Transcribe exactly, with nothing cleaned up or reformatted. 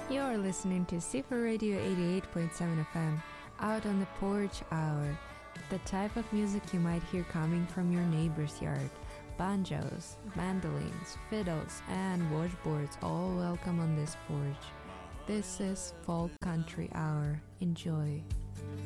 You're listening to Sifa Radio eighty-eight point seven F M, Out on the Porch Hour, the type of music you might hear coming from your neighbor's yard. Banjos, mandolins, fiddles, and washboards all welcome on this porch. This is Folk Country Hour. Enjoy.